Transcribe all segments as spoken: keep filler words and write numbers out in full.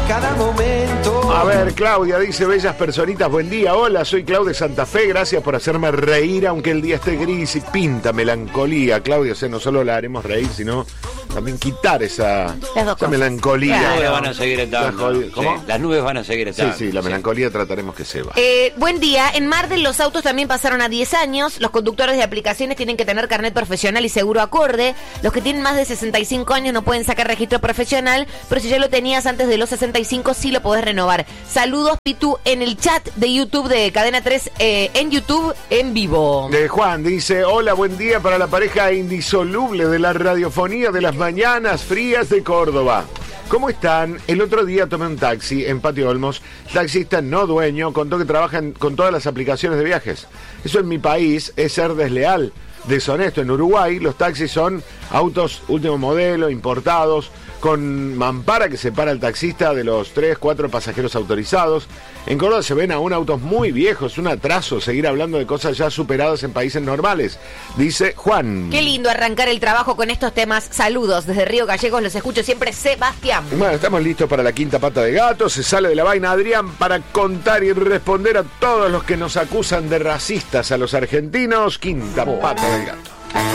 cada momento. A ver, Claudia dice, bellas personitas, buen día. Hola, soy Claudia de Santa Fe, gracias por hacerme reír aunque el día esté gris y pinta melancolía. Claudia, o sea, no solo la haremos reír, sino también quitar esa, esa melancolía. Las nubes van a seguir estando. ¿Cómo? Sí, las nubes van a seguir estando. Sí, sí, la melancolía sí. Trataremos que se va. Eh, buen día. En Mardel los autos también pasaron a diez años. Los conductores de aplicaciones tienen que tener carnet profesional y seguro acorde. Los que tienen más de sesenta y cinco años no pueden sacar registro profesional, pero si ya lo tenías antes de los sesenta y cinco sí lo podés renovar. Saludos, Pitu, en el chat de YouTube de Cadena tres, eh, en YouTube, en vivo. De Juan dice, hola, buen día para la pareja indisoluble de la radiofonía de las mañanas frías de Córdoba. ¿Cómo están? El otro día tomé un taxi en Patio Olmos. Taxista no dueño contó que trabajan con todas las aplicaciones de viajes. Eso en mi país es ser desleal, deshonesto. En Uruguay los taxis son autos último modelo, importados, con mampara que separa al taxista de los tres, cuatro pasajeros autorizados. En Córdoba se ven aún autos muy viejos, un atraso seguir hablando de cosas ya superadas en países normales, dice Juan. Qué lindo arrancar el trabajo con estos temas. Saludos desde Río Gallegos, los escucho siempre, Sebastián. Bueno, estamos listos para la quinta pata de gato. Se sale de la vaina Adrián para contar y responder a todos los que nos acusan de racistas a los argentinos. Quinta oh. pata de gato.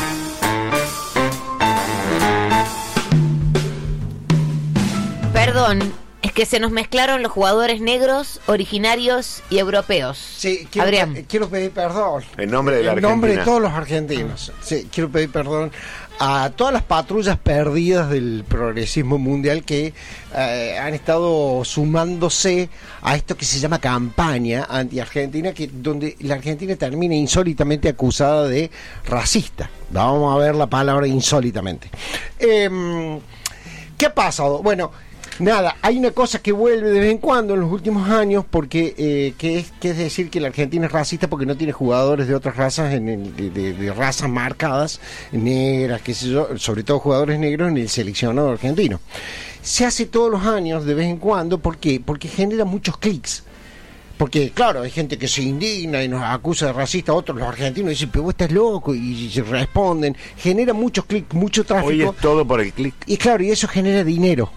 Perdón, es que se nos mezclaron los jugadores negros, originarios y europeos. Sí, quiero, Adrián. quiero pedir perdón. En nombre de la En Argentina. nombre de todos los argentinos. Sí, quiero pedir perdón a todas las patrullas perdidas del progresismo mundial que eh, han estado sumándose a esto que se llama campaña anti-argentina, que donde la Argentina termina insólitamente acusada de racista. Vamos a ver la palabra insólitamente. Eh, ¿Qué ha pasado? Bueno, nada, hay una cosa que vuelve de vez en cuando en los últimos años, porque eh, que, es, que es decir que la Argentina es racista porque no tiene jugadores de otras razas, en el, de, de, de razas marcadas, negras, qué sé yo, sobre todo jugadores negros en el seleccionado argentino. Se hace todos los años de vez en cuando, ¿por qué? Porque genera muchos clics. Porque, claro, hay gente que se indigna y nos acusa de racista, otros, los argentinos, dicen, pero vos estás loco, y se responden. Genera muchos clics, mucho tráfico. Hoy es todo por el clic. Y claro, y eso genera dinero.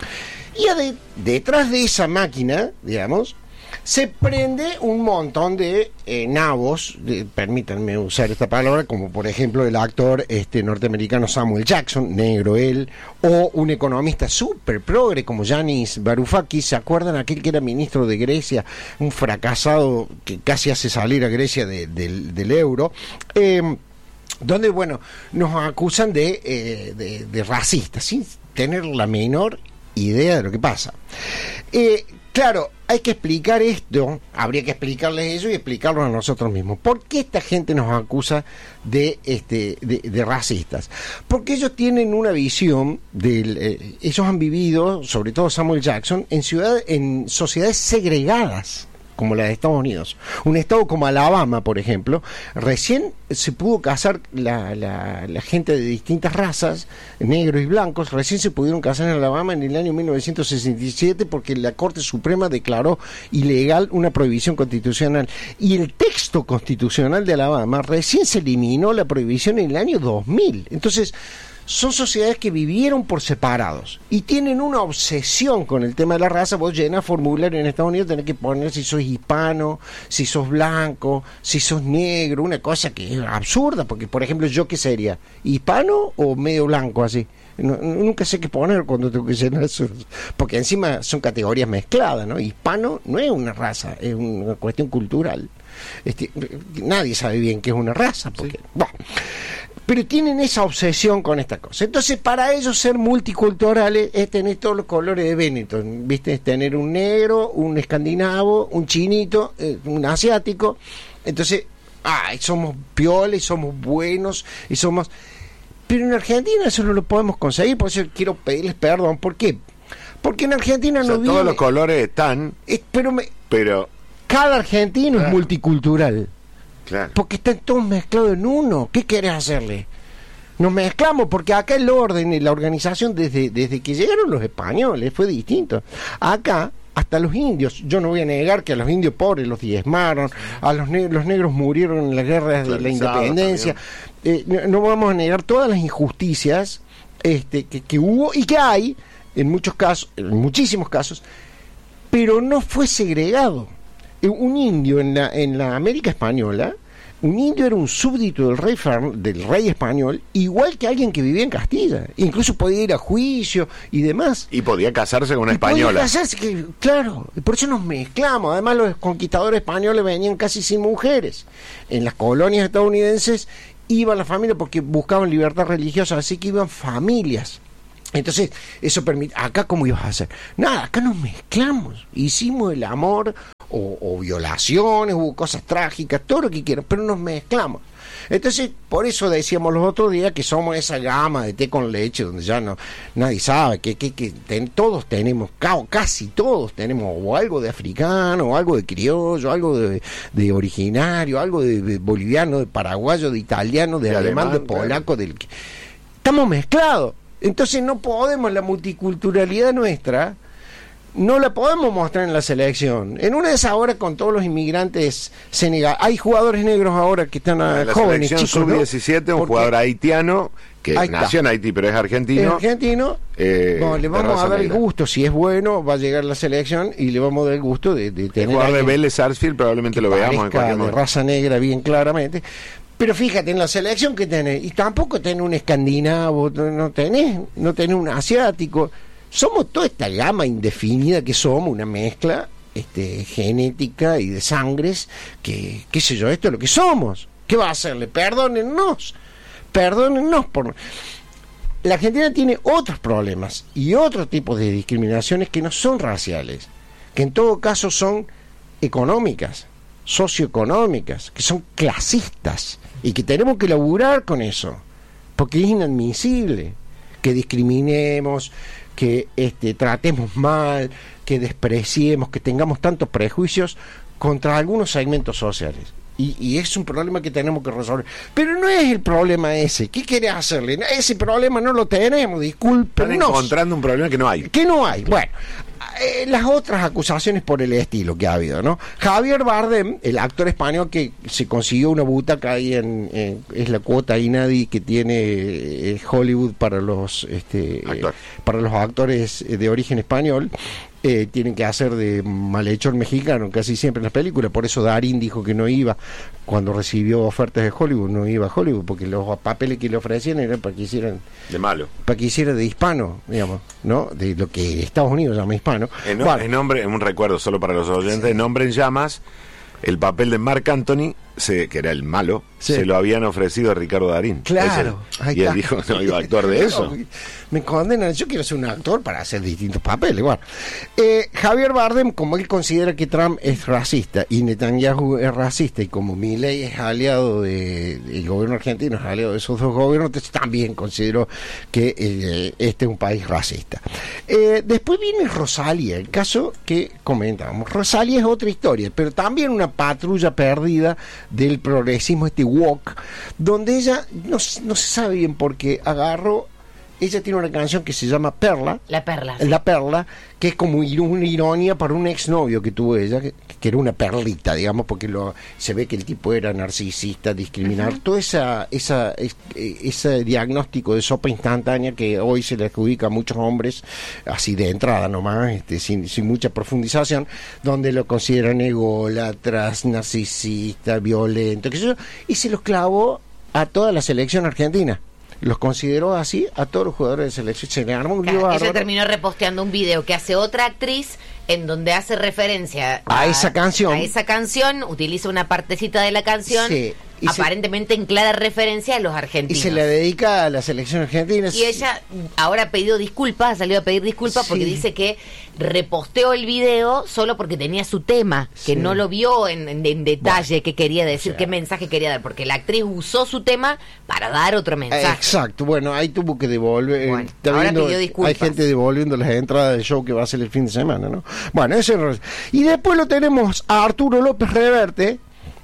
Y de, detrás de esa máquina, digamos, se prende un montón de eh, nabos, de, permítanme usar esta palabra, como por ejemplo el actor este norteamericano Samuel Jackson, negro él, o un economista súper progre como Yanis Varoufakis. ¿Se acuerdan aquel que era ministro de Grecia, un fracasado que casi hace salir a Grecia de, de, del euro? Eh, donde, bueno, nos acusan de, eh, de, de racistas, sin tener la menor idea de lo que pasa. Eh, claro, hay que explicar esto, habría que explicarles eso y explicarlo a nosotros mismos. ¿Por qué esta gente nos acusa de este de, de racistas? Porque ellos tienen una visión del, eh, ellos han vivido, sobre todo Samuel Jackson, en ciudades, en sociedades segregadas, como la de Estados Unidos. Un estado como Alabama, por ejemplo, recién se pudo casar la, la, la gente de distintas razas, negros y blancos, recién se pudieron casar en Alabama en el año mil novecientos sesenta y siete porque la Corte Suprema declaró ilegal una prohibición constitucional. Y el texto constitucional de Alabama recién se eliminó la prohibición en el año dos mil. Entonces, son sociedades que vivieron por separados y tienen una obsesión con el tema de la raza. Vos llenas formulario en Estados Unidos, tenés que poner si sos hispano, si sos blanco, si sos negro, una cosa que es absurda, porque por ejemplo, ¿yo qué sería? ¿Hispano o medio blanco así? No, nunca sé qué poner cuando tengo que llenar eso, porque encima son categorías mezcladas, ¿no? Hispano no es una raza, es una cuestión cultural. Este, nadie sabe bien qué es una raza, porque... Sí. Bueno, pero tienen esa obsesión con esta cosa. Entonces, para ellos ser multiculturales es tener todos los colores de Benetton, ¿viste? Es tener un negro, un escandinavo, un chinito, eh, un asiático. Entonces, ay, somos pioles, somos buenos y somos... Pero en Argentina eso no lo podemos conseguir, por eso quiero pedirles perdón. ¿Por qué? Porque en Argentina o sea, no vive... todos los colores están... Eh, pero me... pero cada argentino claro. es multicultural. Claro. Porque están todos mezclados en uno. ¿Qué querés hacerle? Nos mezclamos porque acá el orden y la organización desde, desde que llegaron los españoles fue distinto. Acá hasta los indios, yo no voy a negar que a los indios pobres los diezmaron, a los, ne- los negros murieron en las guerras de la independencia, eh, no, no vamos a negar todas las injusticias este, que, que hubo y que hay en muchos casos, en muchísimos casos, pero no fue segregado. Un indio en la, en la América española, un indio era un súbdito del rey, del rey español, igual que alguien que vivía en Castilla. Incluso podía ir a juicio y demás. Y podía casarse con una y española. Podía casarse, que, claro, por eso nos mezclamos. Además, los conquistadores españoles venían casi sin mujeres. En las colonias estadounidenses iban las familias porque buscaban libertad religiosa, así que iban familias. Entonces, eso permite... Acá, ¿cómo ibas a hacer? Nada, acá nos mezclamos. Hicimos el amor, o, o violaciones, hubo cosas trágicas, todo lo que quieran, pero nos mezclamos. Entonces, por eso decíamos los otros días que somos esa gama de té con leche, donde ya no nadie sabe, que, que, que ten, todos tenemos, casi todos tenemos o algo de africano, o algo de criollo, algo de, de originario, algo de, de boliviano, de paraguayo, de italiano, de, de alemán, alemán, de polaco, del... Estamos mezclados. Entonces no podemos, la multiculturalidad nuestra, no la podemos mostrar en la selección. En una de esas ahora con todos los inmigrantes senegaleses, hay jugadores negros ahora que están en la jóvenes, selección chicos, sub diecisiete, ¿no? Un jugador haitiano que nació en Haití pero es argentino. Es argentino. Eh, bueno, le vamos a dar negra. el gusto, si es bueno, va a llegar a la selección y le vamos a dar el gusto de, de tener. El jugador de Vélez Sarsfield probablemente lo veamos en cualquier momento. De raza negra bien claramente. Pero fíjate, en la selección que tenés, y tampoco tenés un escandinavo, no tenés, no tenés un asiático, somos toda esta gama indefinida que somos, una mezcla este, genética y de sangres, que, qué sé yo, esto es lo que somos. ¿Qué va a hacerle? Perdónennos, perdónennos por... La Argentina tiene otros problemas y otros tipos de discriminaciones que no son raciales, que en todo caso son económicas, socioeconómicas, que son clasistas y que tenemos que laburar con eso, porque es inadmisible que discriminemos, que este, tratemos mal, que despreciemos, que tengamos tantos prejuicios contra algunos segmentos sociales. Y, y es un problema que tenemos que resolver. Pero no es el problema ese. ¿Qué querés hacerle? Ese problema no lo tenemos, discúlpenos. Están encontrando un problema que no hay. Que no hay. Bueno, eh, las otras acusaciones por el estilo que ha habido, ¿no? Javier Bardem, el actor español que se consiguió una butaca ahí en, en es la cuota INADI que tiene eh, Hollywood para los este, Actor. eh, para los actores de origen español. Eh, tienen que hacer de malhechor mexicano casi siempre en las películas, por eso Darín dijo que no iba cuando recibió ofertas de Hollywood, no iba a Hollywood porque los papeles que le ofrecían eran para que hicieran de malo, para que hiciera de hispano, digamos, ¿no? De lo que Estados Unidos llama hispano. En, no, bueno. en nombre, en un recuerdo solo para los oyentes, en Nombre en Llamas, el papel de Marc Anthony, se, que era el malo, sí. se lo habían ofrecido a Ricardo Darín. Claro. Ese, y él dijo, no iba a actuar de eso. No, me condenan, yo quiero ser un actor para hacer distintos papeles. Bueno, eh, Javier Bardem, como él considera que Trump es racista y Netanyahu es racista, y como Milei es aliado del de, gobierno argentino, es aliado de esos dos gobiernos, entonces también considero que eh, este es un país racista. Eh, después viene Rosalía, el caso que comentábamos. Rosalía es otra historia, pero también una patrulla perdida del progresismo, este woke, donde ella no, no se sabe bien por qué agarró. Ella tiene una canción que se llama Perla. La Perla. La Perla, que es como una ironía para un exnovio que tuvo ella, que, que era una perlita, digamos, porque lo, se ve que el tipo era narcisista, discriminar, uh-huh. todo esa, esa, es, ese diagnóstico de sopa instantánea que hoy se le adjudica a muchos hombres, así de entrada nomás, este, sin, sin mucha profundización, donde lo consideran ególatras, narcisista, violento, qué sé yo, y se los clavó a toda la selección argentina. Los consideró así a todos los jugadores de selección. Se le armó un lío claro, bárbaro. Ella terminó reposteando un video que hace otra actriz en donde hace referencia a, a esa canción. A esa canción, utiliza una partecita de la canción, sí, aparentemente se, en clara referencia a los argentinos. Y se le dedica a la selección argentina. Y ella ahora ha pedido disculpas, ha salido a pedir disculpas sí. porque dice que reposteó el video solo porque tenía su tema, que sí. no lo vio en, en, en detalle, bueno, qué quería decir, o sea, qué mensaje quería dar, porque la actriz usó su tema para dar otro mensaje. Exacto, bueno, ahí tuvo que devolver. Bueno, ahora viendo, pidió disculpas. Hay gente devolviendo las entradas del show que va a ser el fin de semana, ¿no? Bueno, ese es. Y después lo tenemos a Arturo López Reverte,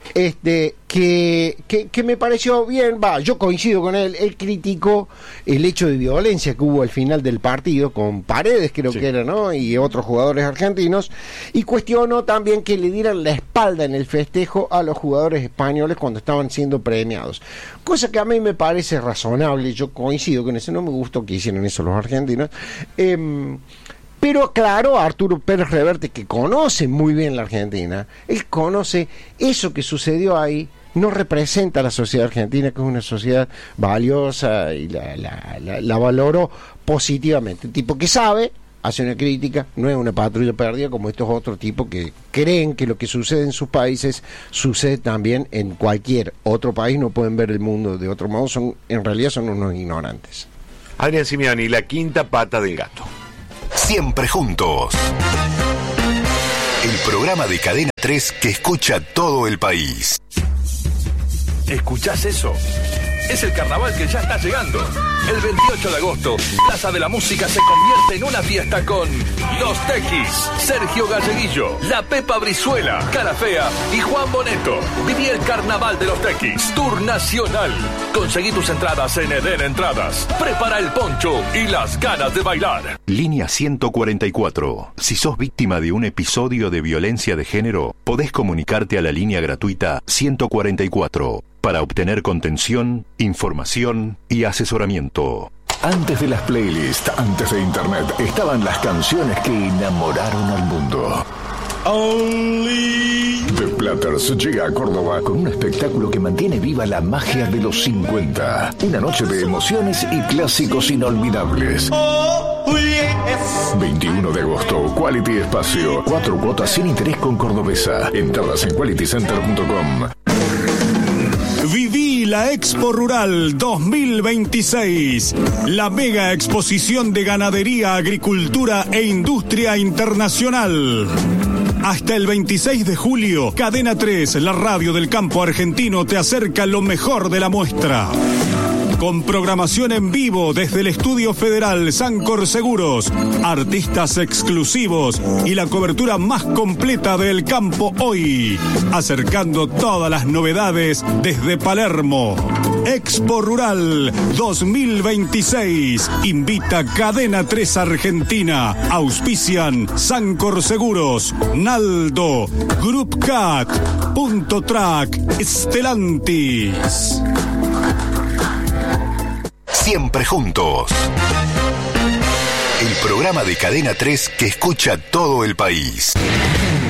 este que, que, que me pareció bien, va, yo coincido con él, él criticó el hecho de violencia que hubo al final del partido con Paredes, creo sí. que era, ¿no? Y otros jugadores argentinos, y cuestionó también que le dieran la espalda en el festejo a los jugadores españoles cuando estaban siendo premiados, cosa que a mí me parece razonable, yo coincido con eso, no me gustó que hicieran eso los argentinos, eh, Pero claro, Arturo Pérez Reverte, que conoce muy bien la Argentina, él conoce eso que sucedió ahí, no representa a la sociedad argentina, que es una sociedad valiosa, y la, la, la, la valoró positivamente. Un tipo que sabe, hace una crítica, no es una patrulla perdida como estos otros tipos que creen que lo que sucede en sus países sucede también en cualquier otro país, no pueden ver el mundo de otro modo, son en realidad son unos ignorantes. Adrián Simioni, la quinta pata del gato. Siempre juntos. El programa de Cadena tres que escucha todo el país. ¿Escuchás eso? Es el carnaval que ya está llegando. El veintiocho de agosto, Plaza de la Música se convierte en una fiesta con Los Tequis, Sergio Galleguillo, La Pepa Brizuela, Cara Fea y Juan Boneto. Viví el carnaval de Los Tequis, Tour Nacional. Conseguí tus entradas en Eden Entradas. Prepara el poncho y las ganas de bailar. Línea ciento cuarenta y cuatro. Si sos víctima de un episodio de violencia de género, podés comunicarte a la línea gratuita ciento cuarenta y cuatro para obtener contención, información y asesoramiento. Antes de las playlists, antes de internet, estaban las canciones que enamoraron al mundo. Only The Platters llega a Córdoba con un espectáculo que mantiene viva la magia de los cincuenta. Una noche de emociones y clásicos inolvidables. veintiuno de agosto, Quality Espacio. Cuatro cuotas sin interés con Cordobesa. Entradas en quality center punto com. Viví la Expo Rural dos mil veintiséis, la mega exposición de ganadería, agricultura e industria internacional. Hasta el veintiséis de julio, Cadena tres, la radio del campo argentino, te acerca lo mejor de la muestra. Con programación en vivo desde el Estudio Federal Sancor Seguros, artistas exclusivos y la cobertura más completa del campo hoy, acercando todas las novedades desde Palermo. Expo Rural dos mil veintiséis, invita Cadena tres Argentina, auspician Sancor Seguros, Naldo, Group Cat, Punto Track, Stellantis. Siempre juntos. El programa de Cadena tres que escucha todo el país.